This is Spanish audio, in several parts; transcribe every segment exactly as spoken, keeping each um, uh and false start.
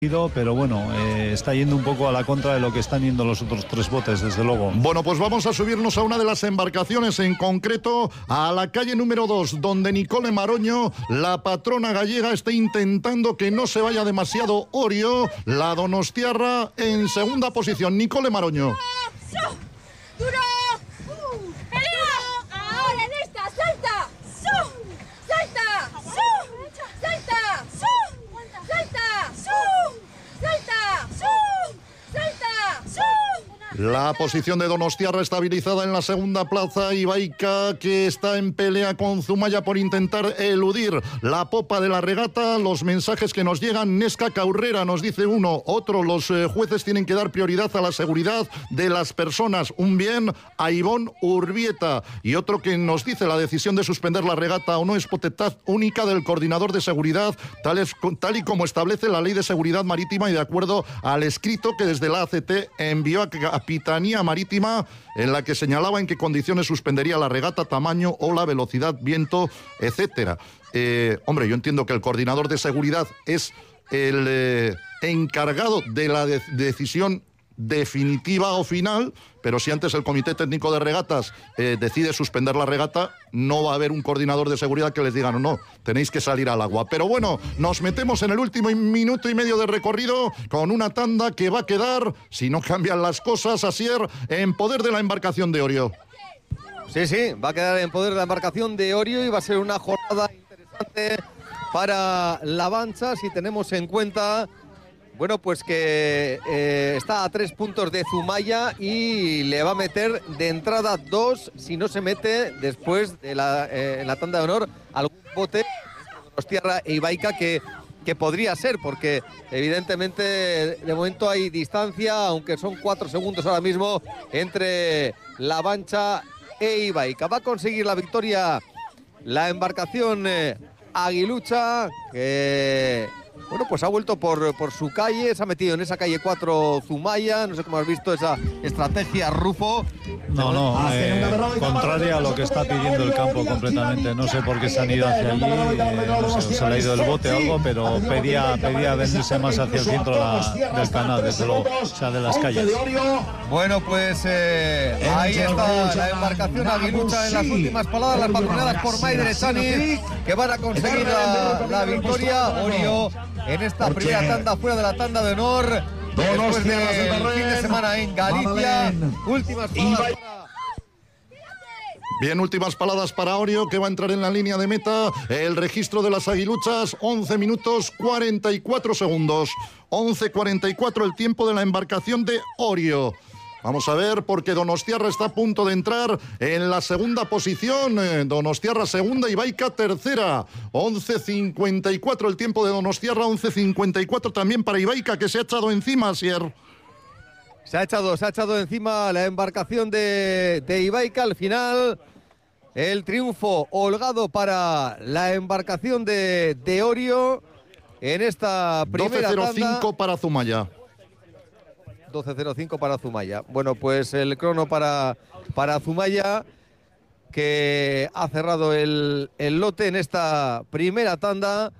Pero bueno, eh, está yendo un poco a la contra de lo que están yendo los otros tres botes, desde luego. Bueno, pues vamos a subirnos a una de las embarcaciones, en concreto a la calle número dos, donde Nicole Maroño, la patrona gallega, está intentando que no se vaya demasiado Orio, la donostiarra en segunda posición. Nicole Maroño. ¡Duro! ¡Pelea! ¡Ahora en esta! ¡Salta! ¡Su! ¡Salta! ¡Su! ¡Salta! ¡Su! ¡Salta! ¡Su! ¡Salta! ¡Su! ¡Salta! ¡Su! La posición de donostiarra estabilizada en la segunda plaza. Ibaica, que está en pelea con Zumaya por intentar eludir la popa de la regata. Los mensajes que nos llegan: Nesca Caurrera, nos dice uno. Otro: los eh, jueces tienen que dar prioridad a la seguridad de las personas. Un bien a Ivonne Urbieta. Y otro que nos dice: la decisión de suspender la regata o no es potestad única del coordinador de seguridad, tal, es, tal y como establece la Ley de Seguridad Marítima y de acuerdo al escrito que desde la A C T envió a Capitanía Marítima, en la que señalaba en qué condiciones suspendería la regata, tamaño, ola, velocidad, viento, etcétera. Eh, hombre, yo entiendo que el coordinador de seguridad es el eh, encargado de la de- decisión definitiva o final, pero si antes el Comité Técnico de Regatas eh, decide suspender la regata, no va a haber un coordinador de seguridad que les diga: no, no, tenéis que salir al agua. Pero bueno, nos metemos en el último minuto y medio de recorrido con una tanda que va a quedar, si no cambian las cosas, Asier, en poder de la embarcación de Orio. Sí, sí, va a quedar en poder de la embarcación de Orio y va a ser una jornada interesante para la Vancha, si tenemos en cuenta, bueno, pues que eh, está a tres puntos de Zumaya y le va a meter de entrada dos, si no se mete después de la, eh, en la tanda de honor, algún bote, Donostiarra e Ibaica, que, que podría ser, porque evidentemente de momento hay distancia, aunque son cuatro segundos ahora mismo entre La Vancha e Ibaica. Va a conseguir la victoria la embarcación eh, Aguilucha, que bueno, pues ha vuelto por, por su calle, se ha metido en esa calle cuatro Zumaya. No sé cómo has visto esa estrategia, Rufo. No, no, eh, contraria a lo que está pidiendo el campo completamente. No sé por qué se han ido hacia allí, eh, no sé, se le ha ido el bote o algo, pero pedía, pedía venirse más hacia el centro la, del canal, desde luego, o sea, de las calles. Bueno, pues eh, ahí está la embarcación Aguilucha en las últimas palabras, las patrocinadas por Maider Echani, que van a conseguir la, la victoria. Orio en esta primera tanda, fuera de la tanda de honor, después del fin de semana en Galicia. Últimas palabras para... Bien, últimas palabras para Orio, que va a entrar en la línea de meta. El registro de las Aguiluchas, once minutos cuarenta y cuatro segundos. once cuarenta y cuatro el tiempo de la embarcación de Orio. Vamos a ver, porque Donostiarra está a punto de entrar en la segunda posición. Eh, Donostiarra segunda y Ibaica tercera. once cincuenta y cuatro el tiempo de Donostiarra, once cincuenta y cuatro también para Ibaica, que se ha echado encima, Asier. Se ha echado, se ha echado encima la embarcación de, de Ibaica. Al final, el triunfo holgado para la embarcación de, de Orio en esta primera doce cero tanda. cinco para Zumaya. doce cero cinco para Zumaya. Bueno, pues el crono para, para Zumaya, que ha cerrado el, el lote en esta primera tanda.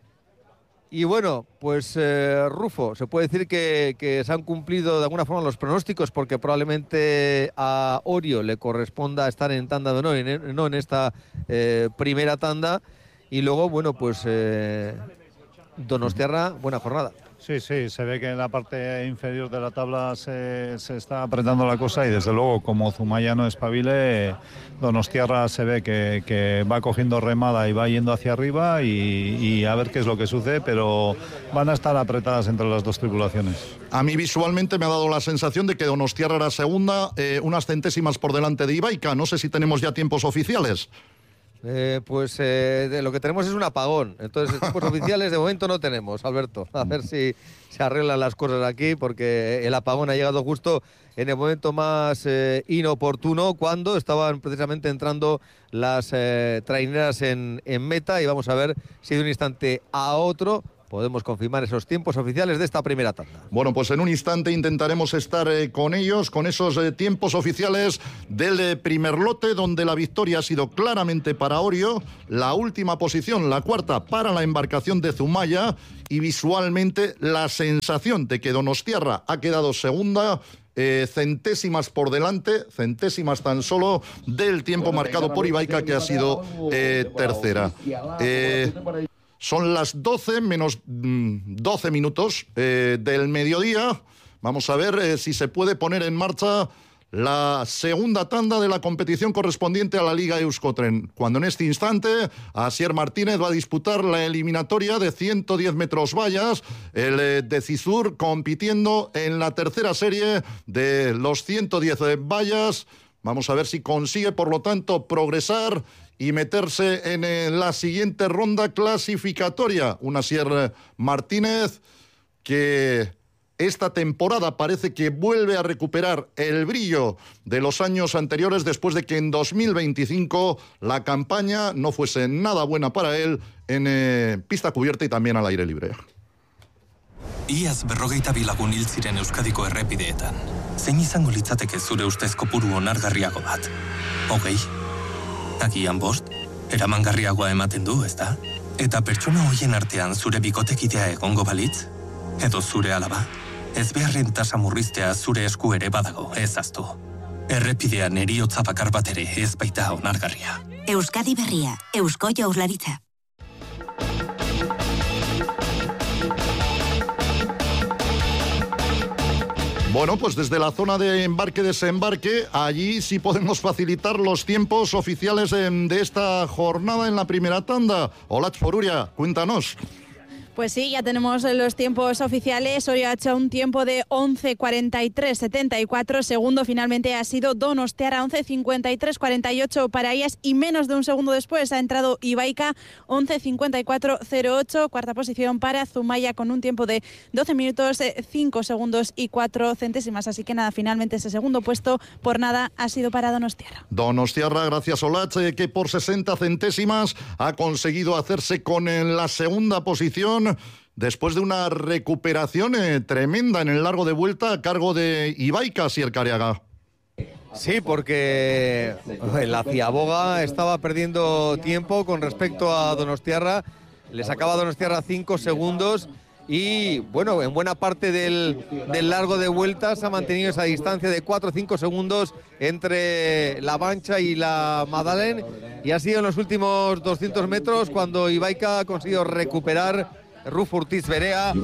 Y bueno, pues eh, Rufo, se puede decir que, que se han cumplido de alguna forma los pronósticos, porque probablemente a Orio le corresponda estar en tanda de honor, en, no en esta eh, primera tanda. Y luego, bueno, pues eh, Donostiarra, buena jornada. Sí, sí, se ve que en la parte inferior de la tabla se, se está apretando la cosa y desde luego, como Zumaya no espabile, Donostiarra se ve que, que va cogiendo remada y va yendo hacia arriba y, y a ver qué es lo que sucede, pero van a estar apretadas entre las dos tripulaciones. A mí visualmente me ha dado la sensación de que Donostiarra era segunda, eh, unas centésimas por delante de Ibaica. No sé si tenemos ya tiempos oficiales. Eh, pues eh, de lo que tenemos es un apagón. Entonces, tiempos oficiales de momento no tenemos, Alberto. A ver si se arreglan las cosas aquí, porque el apagón ha llegado justo en el momento más eh, inoportuno, cuando estaban precisamente entrando las eh, traineras en, en meta, y vamos a ver si de un instante a otro podemos confirmar esos tiempos oficiales de esta primera tanda. Bueno, pues en un instante intentaremos estar eh, con ellos, con esos eh, tiempos oficiales del eh, primer lote, donde la victoria ha sido claramente para Orio, la última posición, la cuarta, para la embarcación de Zumaya, y visualmente la sensación de que Donostiarra ha quedado segunda, Eh, centésimas por delante, centésimas tan solo del tiempo marcado por Ibaica, que ha sido eh, tercera. Eh, son las doce menos mm, doce minutos eh, del mediodía. Vamos a ver eh, si se puede poner en marcha la segunda tanda de la competición correspondiente a la Liga Euskotren, cuando en este instante Asier Martínez va a disputar la eliminatoria de ciento diez metros vallas, el eh, de Cizur compitiendo en la tercera serie de los ciento diez vallas. Vamos a ver si consigue, por lo tanto, progresar y meterse en eh, la siguiente ronda clasificatoria. Un Asier Martínez que esta temporada parece que vuelve a recuperar el brillo de los años anteriores, después de que en dos mil veinticinco la campaña no fuese nada buena para él en eh, pista cubierta y también al aire libre. Iaz berrogeita bi lagun hil ziren Euskadiko errepideetan. Zein izango litzateke zure ustez kopuru onargarriago bat? Hogei? Agian bost? Eramangarriagoa ematen du, ezta? Eta pertsona hoien artean zure bikotekidea egongo balitz? Edo zure alaba? Ez beharren tasa murriztea zure esku ere badago, ez aztu. Errepidean heriotza bakar bat ere ez baita onargarria. Euskadi Berria, Eusko Jaurlaritza. Bueno, pues desde la zona de embarque-desembarque, allí sí podemos facilitar los tiempos oficiales de, de esta jornada en la primera tanda. Olatz Foruria, cuéntanos. Pues sí, ya tenemos los tiempos oficiales. Orio ha hecho un tiempo de once cuarenta y tres setenta y cuatro. Segundo finalmente ha sido Donostiarra, once cincuenta y tres cuarenta y ocho para ellas. Y menos de un segundo después ha entrado Ibaica, once cincuenta y cuatro cero ocho. Cuarta posición para Zumaya con un tiempo de doce minutos, cinco segundos y cuatro centésimas. Así que nada, finalmente ese segundo puesto por nada ha sido para Donostiarra. Donostiarra, gracias Olatz, que por sesenta centésimas ha conseguido hacerse con en la segunda posición, después de una recuperación eh, tremenda en el largo de vuelta a cargo de Ibaica, Asier Careaga. Sí, porque la Ciaboga estaba perdiendo tiempo con respecto a Donostiarra. Le sacaba a Donostiarra cinco segundos y, bueno, en buena parte del, del largo de vuelta se ha mantenido esa distancia de cuatro o cinco segundos entre la Mancha y la Madalén, y ha sido en los últimos doscientos metros cuando Ibaica ha conseguido recuperar Ruf Urtiz Berea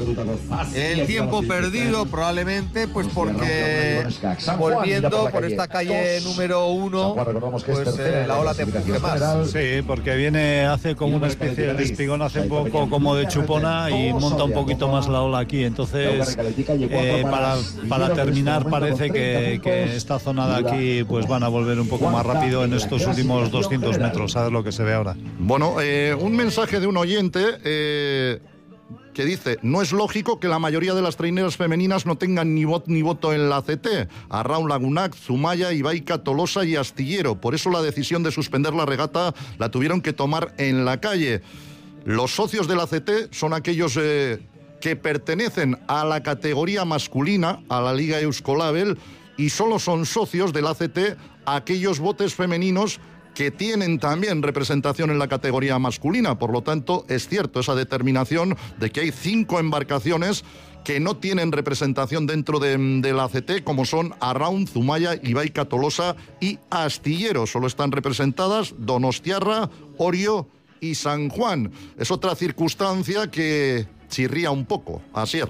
el tiempo perdido, probablemente pues porque volviendo por esta calle número uno, pues eh, la ola te empuja más. Sí, porque viene, hace como una especie de espigón, hace un poco como de chupona y monta un poquito más la ola aquí. Entonces eh, para, para terminar parece que, que esta zona de aquí pues van a volver un poco más rápido en estos últimos doscientos metros, ¿sabes lo que se ve ahora? Bueno, eh, un mensaje de un oyente eh... que dice: no es lógico que la mayoría de las traineras femeninas no tengan ni voz ni voto en la C T. Arraun Lagunac, Zumaya, Ibaica, Tolosa y Astillero. Por eso la decisión de suspender la regata la tuvieron que tomar en la calle. Los socios de la C T son aquellos eh, que pertenecen a la categoría masculina, a la Liga Euskolabel, y solo son socios de la C T aquellos botes femeninos que tienen también representación en la categoría masculina. Por lo tanto, es cierto esa determinación de que hay cinco embarcaciones que no tienen representación dentro de, de la C T, como son Arraun, Zumaya, Ibaica, Tolosa y Astillero. Solo están representadas Donostiarra, Orio y San Juan. Es otra circunstancia que chirría un poco, Asier.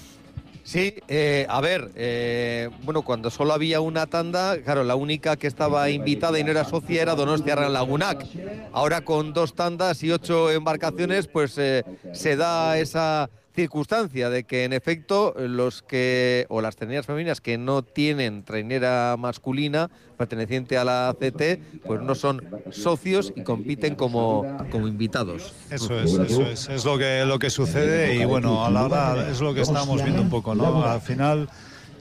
Sí, eh, a ver, eh, bueno, cuando solo había una tanda, claro, la única que estaba invitada y no era socia era Donostiarra Lagunac. Ahora con dos tandas y ocho embarcaciones, pues eh, se da esa circunstancia de que en efecto los que, o las traineras femeninas que no tienen trainera masculina perteneciente a la C T, pues no son socios y compiten como, como invitados. Eso es, eso es, es lo que, lo que sucede y bueno, a la hora es lo que estamos viendo un poco, ¿no? Al final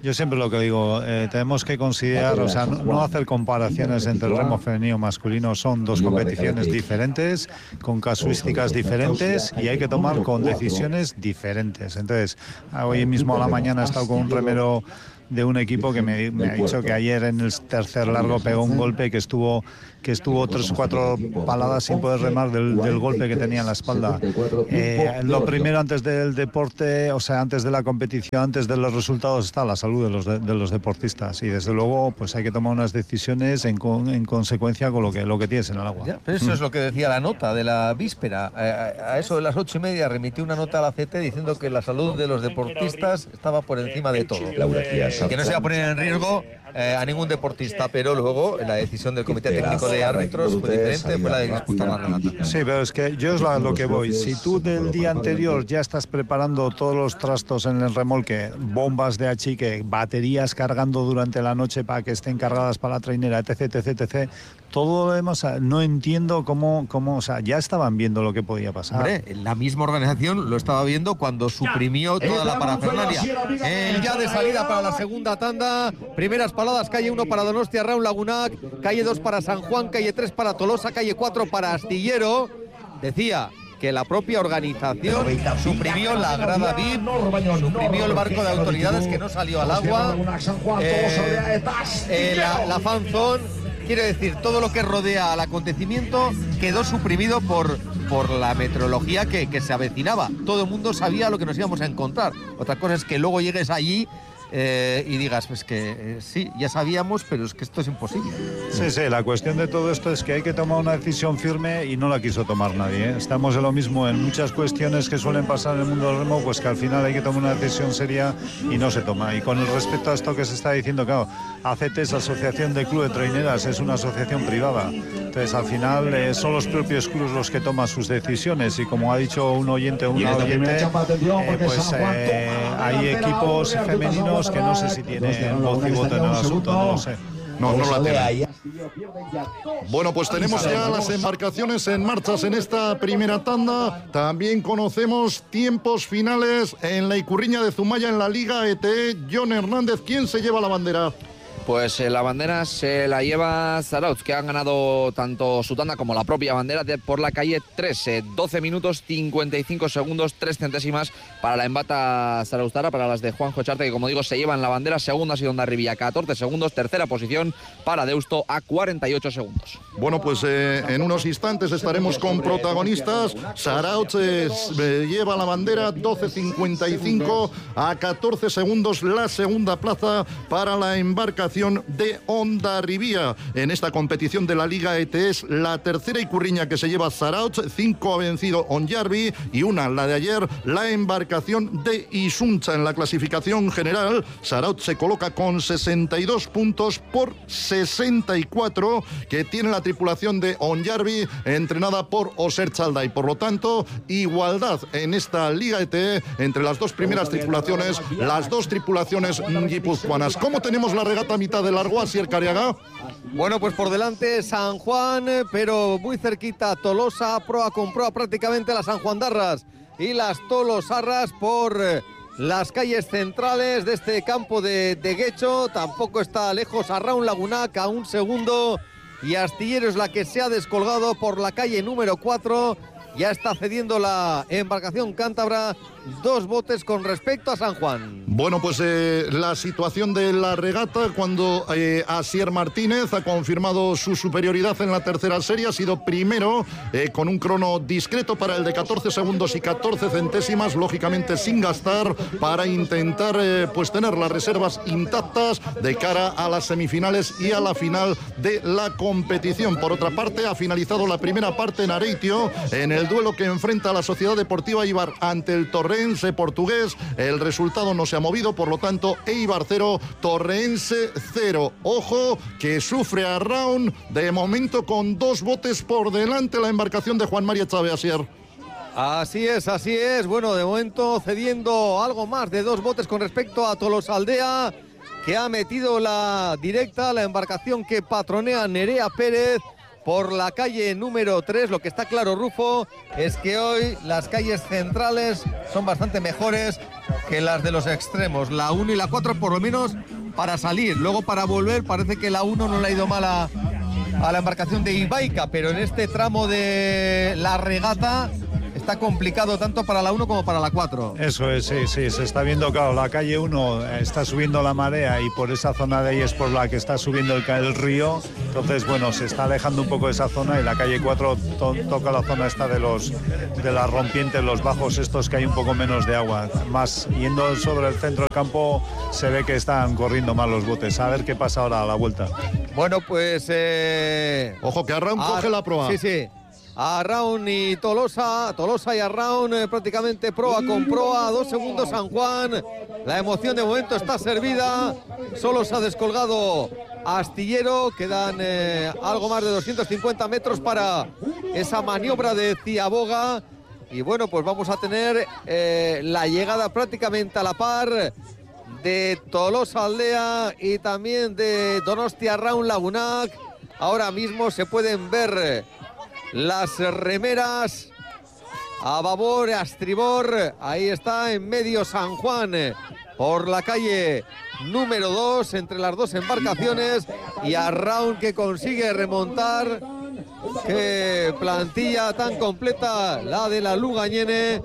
Yo siempre lo que digo, eh, tenemos que considerar, o sea, no, no hacer comparaciones entre el remo femenino y masculino, son dos competiciones diferentes, con casuísticas diferentes y hay que tomar con decisiones diferentes. Entonces, hoy mismo a la mañana he estado con un remero de un equipo que me, me ha dicho que ayer en el tercer largo pegó un golpe que estuvo que estuvo tres o cuatro paladas sin poder remar del, del golpe que tenía en la espalda. Eh, lo primero antes del deporte, o sea, antes de la competición, antes de los resultados, está la salud de los, de, de los deportistas y desde luego pues hay que tomar unas decisiones en, con, en consecuencia con lo que, lo que tienes en el agua. Ya, pero eso mm. es lo que decía la nota de la víspera. A, a eso de las ocho y media remitió una nota a la C T diciendo que la salud de los deportistas estaba por encima de todo. Que no se va a poner en riesgo eh, a ningún deportista, pero luego la decisión del Comité Técnico de Árbitros fue diferente, fue la de disputar la regata. Sí, pero es que yo es a lo que voy. Si tú del día anterior ya estás preparando todos los trastos en el remolque, bombas de achique, baterías cargando durante la noche para que estén cargadas para la trainera, etc, etc, etcétera, todo lo demás, no entiendo cómo, cómo, o sea, ya estaban viendo lo que podía pasar. Hombre, la misma organización lo estaba viendo cuando suprimió toda la parafernalia. El ya de salida para la segunda tanda, primeras paladas, calle uno para Donostia, Raúl Lagunac, calle dos para San Juan, calle tres para Tolosa, calle cuatro para Astillero. Decía que la propia organización suprimió la grada V I P, suprimió el barco de autoridades que no salió al agua, eh, eh, la, la fan zone. Quiere decir, todo lo que rodea al acontecimiento quedó suprimido por, por la meteorología que, que se avecinaba. Todo el mundo sabía lo que nos íbamos a encontrar. Otra cosa es que luego llegues allí eh, y digas, pues que eh, sí, ya sabíamos, pero es que esto es imposible. Sí, sí, la cuestión de todo esto es que hay que tomar una decisión firme y no la quiso tomar nadie, ¿eh? Estamos en lo mismo en muchas cuestiones que suelen pasar en el mundo del remo, pues que al final hay que tomar una decisión seria y no se toma. Y con el respecto a esto que se está diciendo, claro, A C T es Asociación de Club de Traineras, es una asociación privada. Entonces, al final eh, son los propios clubes los que toman sus decisiones y como ha dicho un oyente o una oyente, eh, pues eh, hay equipos femeninos que no sé si tienen voz y voto en el asunto, no lo sé. No, no la tiene. Bueno, pues tenemos ya las embarcaciones en marcha en esta primera tanda. También conocemos tiempos finales en la Icurriña de Zumaya en la Liga E T E. John Hernández, ¿quién se lleva la bandera? Pues eh, la bandera se la lleva Zarautz, que han ganado tanto su tanda como la propia bandera de, por la calle tres. Eh, doce minutos, cincuenta y cinco segundos, tres centésimas para la embata zarauztara, para las de Juanjo Charte, que como digo se llevan la bandera. Segunda ha sido Hondarribia, catorce segundos. Tercera posición para Deusto a cuarenta y ocho segundos. Bueno, pues eh, en unos instantes estaremos con protagonistas. Zarautz eh, lleva la bandera, doce cincuenta y cinco a catorce segundos. La segunda plaza para la embarcación de Hondarribia. En esta competición de la Liga E T E es la tercera Icurriña que se lleva Zarautz, cinco ha vencido Onyarbi y una, la de ayer, la embarcación de Isuncha. En la clasificación general, Zarautz se coloca con sesenta y dos puntos por sesenta y cuatro que tiene la tripulación de Onyarbi, entrenada por Oser Chalda, y por lo tanto igualdad en esta Liga E T E entre las dos primeras tripulaciones, las dos tripulaciones guipuzcoanas. ¿Cómo tenemos la regata mitad de largo, Asier Cariaga? Bueno, pues por delante San Juan, pero muy cerquita Tolosa, proa con proa prácticamente las sanjuandarras y las tolosarras por las calles centrales de este campo de, de Guecho. Tampoco está lejos Arraun Lagunac a un segundo y Astillero es la que se ha descolgado por la calle número cuatro. Ya está cediendo la embarcación cántabra dos botes con respecto a San Juan. Bueno, pues eh, la situación de la regata, cuando eh, Asier Martínez ha confirmado su superioridad en la tercera serie, ha sido primero eh, con un crono discreto para el de catorce segundos y catorce centésimas, lógicamente sin gastar, para intentar eh, pues tener las reservas intactas de cara a las semifinales y a la final de la competición. Por otra parte, ha finalizado la primera parte en Areitio, en el duelo que enfrenta a la Sociedad Deportiva Eibar ante el Torreense portugués. El resultado no se ha movido, por lo tanto, Eibar cero, Torreense cero. Ojo, que sufre a Raun, de momento con dos botes por delante la embarcación de Juan María Chávez, Asier. Así es, así es. Bueno, de momento cediendo algo más de dos botes con respecto a Tolosaldea, que ha metido la directa, la embarcación que patronea Nerea Pérez. por la calle número tres. Lo que está claro, Rufo, es que hoy las calles centrales son bastante mejores que las de los extremos. La uno y la cuatro por lo menos para salir. Luego para volver parece que la uno no le ha ido mal a, a la embarcación de Ibaica, pero en este tramo de la regata está complicado tanto para la uno como para la cuatro. Eso es, sí, sí, se está viendo, claro, la calle uno está subiendo la marea y por esa zona de ahí es por la que está subiendo el, el río, entonces, bueno, se está alejando un poco de esa zona y la calle cuatro to, toca la zona esta de los de las rompientes, los bajos estos que hay un poco menos de agua. Más yendo sobre el centro del campo se ve que están corriendo mal los botes. A ver qué pasa ahora a la vuelta. Bueno, pues... Eh... Ojo que Arraun coge la proa. Sí, sí. Arraun y Tolosa, Tolosa y Arraun eh, prácticamente proa con proa, dos segundos San Juan, la emoción de momento está servida, solo se ha descolgado Astillero, quedan eh, algo más de doscientos cincuenta metros para esa maniobra de Ciaboga y bueno, pues vamos a tener eh, la llegada prácticamente a la par de Tolosa Aldea y también de Donostia Arraun Lagunac. Ahora mismo se pueden ver las remeras a babor, a estribor. Ahí está en medio San Juan por la calle número dos entre las dos embarcaciones y Arraun que consigue remontar. Qué plantilla tan completa la de la Lugañene,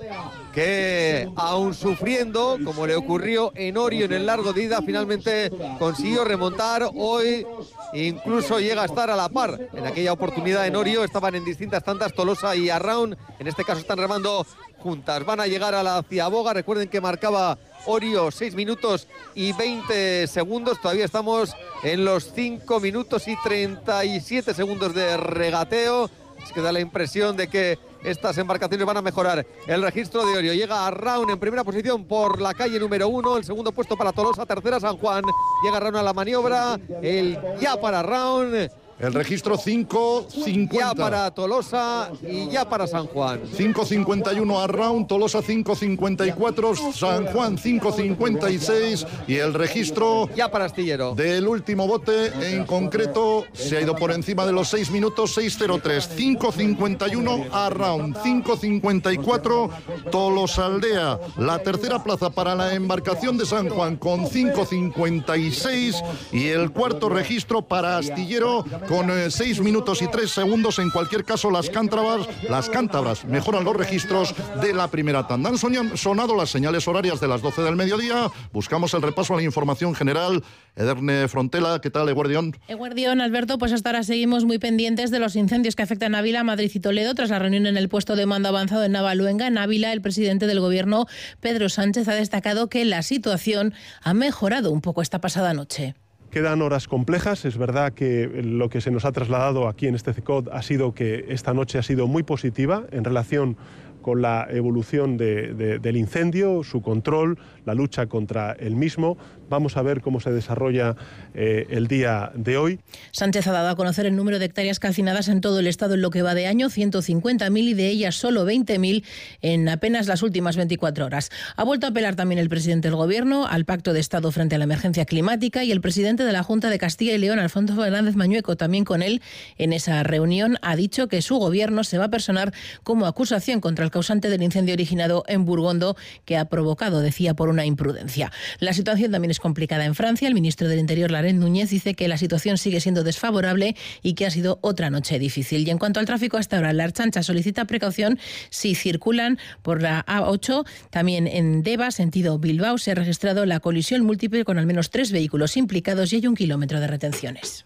que aún sufriendo como le ocurrió en Orio en el largo de ida, finalmente consiguió remontar. Hoy incluso llega a estar a la par. En aquella oportunidad en Orio estaban en distintas tandas Tolosa y Arraun, en este caso están remando juntas. Van a llegar a la Ciaboga, recuerden que marcaba Orio seis minutos y veinte segundos, todavía estamos en los cinco minutos y treinta y siete segundos de regateo. Es que da la impresión de que estas embarcaciones van a mejorar el registro de Orio. Llega Arraun en primera posición por la calle número uno, el segundo puesto para Tolosa, tercera San Juan. Llega Arraun a la maniobra, el ya para Arraun. El registro cinco cincuenta. Ya para Tolosa y ya para San Juan. cinco cincuenta y uno Arraun, Tolosa cinco cincuenta y cuatro, San Juan cinco cincuenta y seis y el registro ya para Astillero. Del último bote en concreto se ha ido por encima de los seis minutos, seis cero tres. cinco cincuenta y uno Arraun, cinco cincuenta y cuatro Tolosa Aldea. La tercera plaza para la embarcación de San Juan con cinco cincuenta y seis y el cuarto registro para Astillero con eh, seis minutos y tres segundos. En cualquier caso, las cántabras, las cántabras mejoran los registros de la primera tanda. Han sonado las señales horarias de las doce del mediodía. Buscamos el repaso a la información general. Ederne Frontela, ¿qué tal, Eguardión? Eguardión, Alberto, pues hasta ahora seguimos muy pendientes de los incendios que afectan a Ávila, Madrid y Toledo. Tras la reunión en el puesto de mando avanzado en Navaluenga, en Ávila, el presidente del Gobierno, Pedro Sánchez, ha destacado que la situación ha mejorado un poco esta pasada noche. Quedan horas complejas, es verdad que lo que se nos ha trasladado aquí en este C E C O D ha sido que esta noche ha sido muy positiva en relación con la evolución de, de, del incendio, su control, la lucha contra el mismo. Vamos a ver cómo se desarrolla eh, el día de hoy. Sánchez ha dado a conocer el número de hectáreas calcinadas en todo el estado en lo que va de año, ciento cincuenta mil, y de ellas solo veinte mil en apenas las últimas veinticuatro horas. Ha vuelto a apelar también el presidente del Gobierno al Pacto de Estado frente a la emergencia climática y el presidente de la Junta de Castilla y León, Alfonso Fernández Mañueco, también con él en esa reunión, ha dicho que su Gobierno se va a personar como acusación contra el causante del incendio originado en Burgondo, que ha provocado, decía, por una imprudencia. La situación también es complicada en Francia. El ministro del Interior, Laurent Núñez, dice que la situación sigue siendo desfavorable y que ha sido otra noche difícil. Y en cuanto al tráfico, hasta ahora la Ertzaintza solicita precaución si circulan por la A ocho. También en Deva, sentido Bilbao, se ha registrado la colisión múltiple con al menos tres vehículos implicados y hay un kilómetro de retenciones.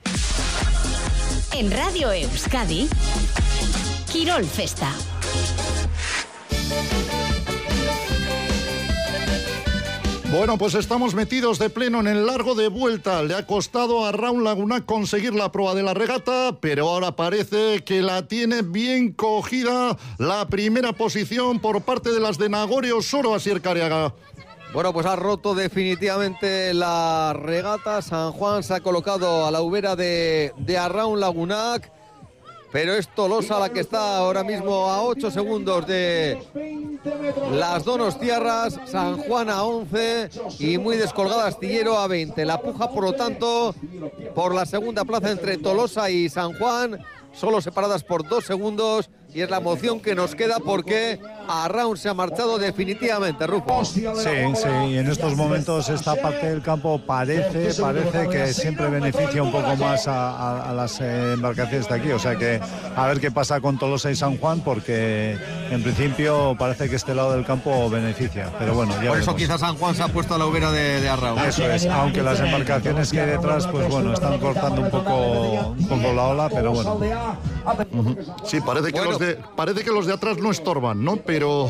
En Radio Euskadi, Quirol Festa. Bueno, pues estamos metidos de pleno en el largo de vuelta. Le ha costado a Arraun Lagunac conseguir la proa de la regata, pero ahora parece que la tiene bien cogida la primera posición por parte de las de Nagore Osoro, Asier Careaga. Bueno, pues ha roto definitivamente la regata. San Juan se ha colocado a la ubera de, de Arraun Lagunac, pero es Tolosa la que está ahora mismo a ocho segundos de las donostiarras, San Juan a once y muy descolgada Astillero a veinte. La puja, por lo tanto, por la segunda plaza entre Tolosa y San Juan solo separadas por dos segundos, y es la emoción que nos queda porque Arraun se ha marchado definitivamente, Rufo. Sí, sí, y en estos momentos esta parte del campo parece, parece que siempre beneficia un poco más a, a, a las embarcaciones de aquí, o sea que a ver qué pasa con Tolosa y San Juan, porque en principio parece que este lado del campo beneficia, pero bueno, ya por veremos. eso quizás San Juan se ha puesto a la hoguera de, de Arraun. Eso es, aunque las embarcaciones que hay detrás, pues bueno, están cortando un poco, un poco la ola, pero bueno. Uh-huh. Sí, parece que, bueno. los de, parece que los de atrás no estorban, ¿no? Pero,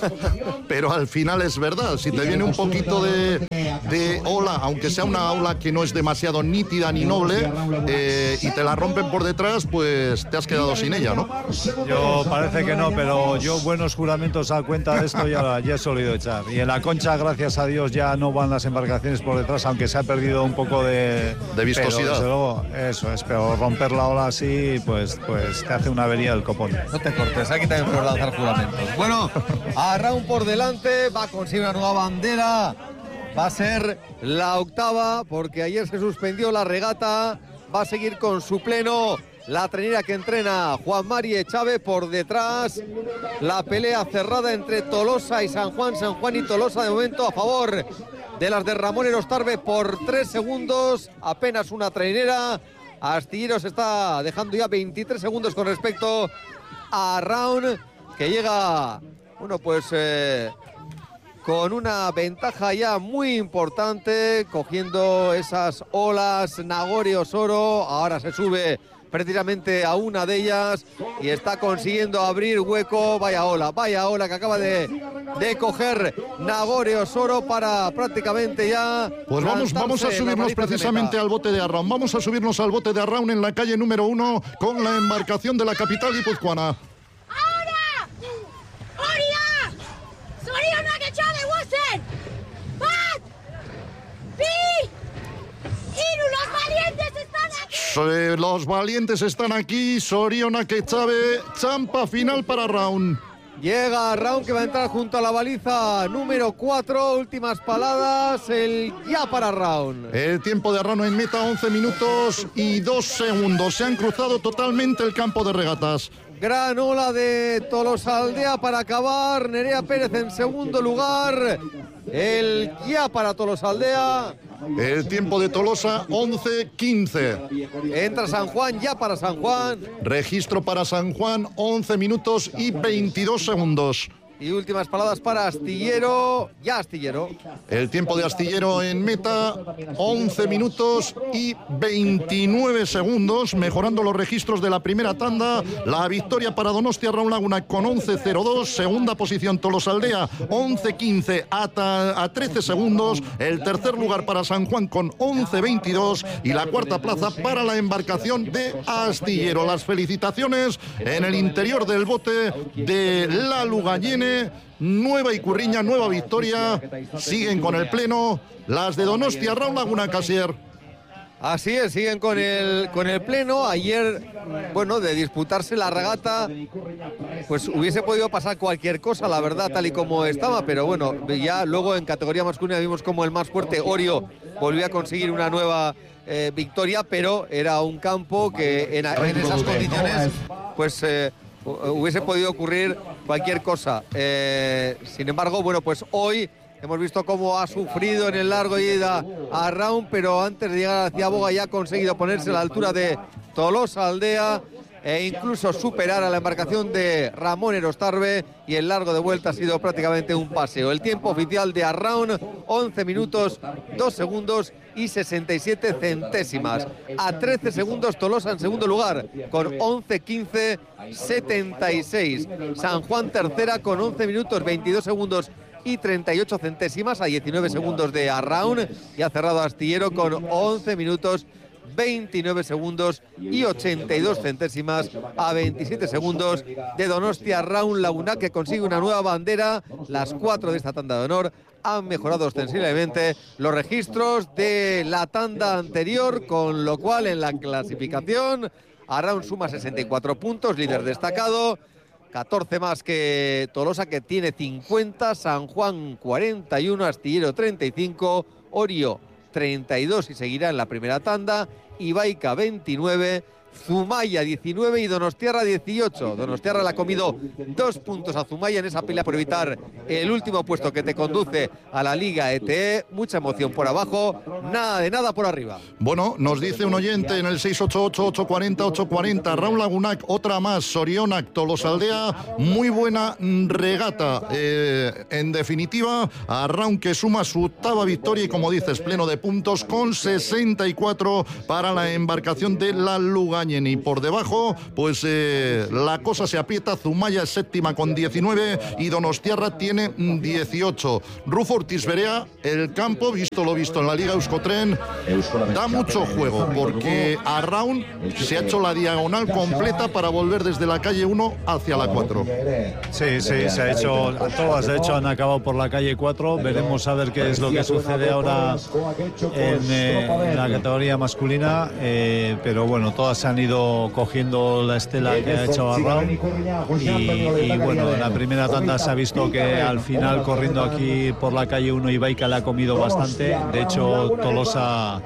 pero al final es verdad, si te viene un poquito de, de ola, aunque sea una ola que no es demasiado nítida ni noble, eh, y te la rompen por detrás, pues te has quedado sin ella, ¿no? Yo parece que no, pero yo buenos juramentos a cuenta de esto ya, ya he solido echar. Y en la Concha, gracias a Dios, ya no van las embarcaciones por detrás, aunque se ha perdido un poco de, de vistosidad. Pero, desde luego, eso es, pero romper la ola así, pues, pues te hace una avería del copón. No te cortes, aquí también puedes lanzar juramentos. Bueno, Arraun por delante, va a conseguir una nueva bandera, va a ser la octava, porque ayer se suspendió la regata, va a seguir con su pleno. La trainera que entrena Juan Mari Echave por detrás. La pelea cerrada entre Tolosa y San Juan. San Juan y Tolosa de momento a favor de las de Ramón Erostarbe por tres segundos. Apenas una trainera. Astillero se está dejando ya veintitrés segundos con respecto a Arraun, que llega, bueno, pues eh, con una ventaja ya muy importante, cogiendo esas olas. Nagore Osoro ahora se sube precisamente a una de ellas y está consiguiendo abrir hueco. Vaya ola, vaya ola que acaba de, de coger Nagore Osoro para prácticamente ya... Pues vamos, vamos a subirnos precisamente al bote de Arraun. Vamos a subirnos al bote de Arraun en la calle número uno con la embarcación de la capital guipuzcoana. ¡Ahora! ¡Oria! ¡Soriona que Chave Watson! ¡Bat! ¡Pi! ¡Iru, los valientes están aquí! Los valientes están aquí. Soriona que Chave, champa final para Arraun. Llega Arraun, que va a entrar junto a la baliza número cuatro. Últimas paladas, el ya para Arraun. El tiempo de Arraun en meta, once minutos y dos segundos. Se han cruzado totalmente el campo de regatas. Gran ola de Tolosaldea para acabar. Nerea Pérez en segundo lugar. El ya para Tolosaldea. El tiempo de Tolosa, once quince. Entra San Juan, ya para San Juan. Registro para San Juan, once minutos y veintidós segundos. Y últimas palabras para Astillero, ya Astillero. El tiempo de Astillero en meta, once minutos y veintinueve segundos, mejorando los registros de la primera tanda. La victoria para Donostia Arraun Laguna con once cero dos, segunda posición Tolosaldea, once quince a, a trece segundos, el tercer lugar para San Juan con once veintidós y la cuarta plaza para la embarcación de Astillero. Las felicitaciones en el interior del bote de la Lugallene. Nueva Icurriña, nueva victoria. Siguen con el pleno las de Donostia Arraun Laguna, Casier. Así es, siguen con el, con el pleno. Ayer, bueno, de disputarse la regata, pues hubiese podido pasar cualquier cosa, la verdad, tal y como estaba, pero bueno, ya luego en categoría masculina vimos como el más fuerte, Orio, volvió a conseguir una nueva eh, victoria, pero era un campo que en, en esas condiciones, pues... Eh, hubiese podido ocurrir cualquier cosa. Eh, sin embargo, bueno, pues hoy hemos visto cómo ha sufrido en el largo ida a Arraun, pero antes de llegar hacia Boga ya ha conseguido ponerse a la altura de Tolosaldea e incluso superar a la embarcación de Ramón Erostarbe, y el largo de vuelta ha sido prácticamente un paseo. El tiempo oficial de Arraun, once minutos, dos segundos y sesenta y siete centésimas. A trece segundos Tolosa en segundo lugar con once quince setenta y seis. San Juan tercera con once minutos, veintidós segundos y treinta y ocho centésimas, a diecinueve segundos de Arraun, y ha cerrado Astillero con once minutos, veintinueve segundos y ochenta y dos centésimas, a veintisiete segundos de Donostia Arraun Laguna, que consigue una nueva bandera. Las cuatro de esta tanda de honor han mejorado ostensiblemente los registros de la tanda anterior, con lo cual en la clasificación Arraun suma sesenta y cuatro puntos, líder destacado, catorce más que Tolosa, que tiene cincuenta, San Juan cuarenta y uno, Astillero treinta y cinco, Orio treinta y dos y seguirá en la primera tanda, Ibaica veintinueve, Zumaya diecinueve y Donostiarra dieciocho. Donostiarra le ha comido dos puntos a Zumaya en esa pelea por evitar el último puesto que te conduce a la Liga E T E. Mucha emoción por abajo, nada de nada por arriba. Bueno, nos dice un oyente en el seis ocho ocho, ocho cuatro cero, ocho cuatro cero, Raúl Lagunac, otra más, Sorionac, Tolosaldea, muy buena regata. Eh, en definitiva, a Raúl que suma su octava victoria y, como dices, pleno de puntos con sesenta y cuatro para la embarcación de la Lugaña. Y por debajo, pues eh, la cosa se aprieta. Zumaya es séptima con diecinueve y Donostiarra tiene dieciocho. Rufo Ortiz Berea, el campo, visto lo visto en la Liga Euskotren, da mucho juego porque Arraun se ha hecho la diagonal completa para volver desde la calle uno hacia la cuatro. Sí, sí, se ha hecho, todas de hecho han acabado por la calle cuatro. Veremos a ver qué es lo que sucede ahora en, eh, en la categoría masculina, eh, pero bueno, todas se han ido cogiendo la estela que ha hecho Arraun y, y bueno, en la primera tanda se ha visto que al final corriendo aquí por la calle uno Ibaica le ha comido bastante. De hecho, Tolosa,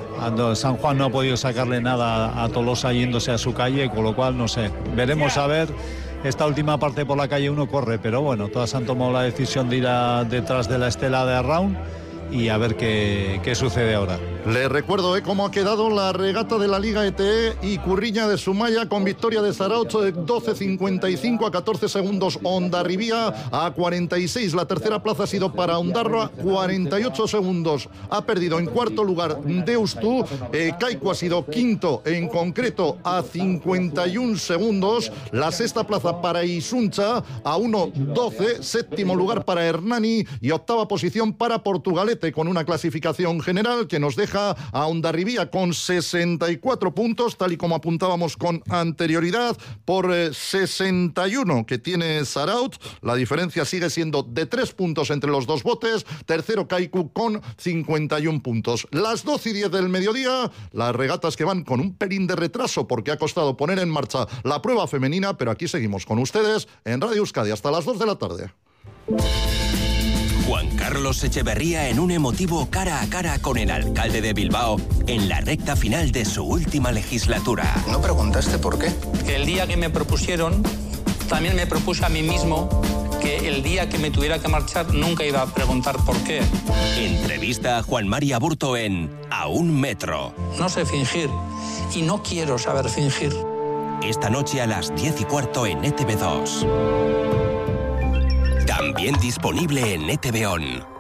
San Juan no ha podido sacarle nada a Tolosa yéndose a su calle, con lo cual no sé, veremos a ver. Esta última parte por la calle uno corre, pero bueno, todas han tomado la decisión de ir a, detrás de la estela de Arraun y a ver qué, qué sucede ahora. Les recuerdo eh, cómo ha quedado la regata de la Liga E T E y Curriña de Zumaya con victoria de Zarautz de doce cincuenta y cinco a catorce segundos. Hondarribía a cuarenta y seis. La tercera plaza ha sido para Ondarroa, cuarenta y ocho segundos. Ha perdido en cuarto lugar Deustu. Eh, Kaiku ha sido quinto, en concreto a cincuenta y un segundos. La sexta plaza para Isuncha a uno doce. Séptimo lugar para Hernani y octava posición para Portugalete, con una clasificación general que nos deja a Hondarribía con sesenta y cuatro puntos, tal y como apuntábamos con anterioridad, por eh, sesenta y uno que tiene Zarautz. La diferencia sigue siendo de tres puntos entre los dos botes. Tercero Kaiku con cincuenta y un puntos. Las doce y diez del mediodía, las regatas que van con un pelín de retraso porque ha costado poner en marcha la prueba femenina, pero aquí seguimos con ustedes en Radio Euskadi hasta las dos de la tarde. Juan Carlos Echeverría en un emotivo cara a cara con el alcalde de Bilbao en la recta final de su última legislatura. ¿No preguntaste por qué? Que el día que me propusieron, también me propuse a mí mismo que el día que me tuviera que marchar nunca iba a preguntar por qué. Entrevista a Juan Mari Aburto en A un Metro. No sé fingir y no quiero saber fingir. Esta noche a las diez y cuarto en E T V dos. También disponible en E T V On.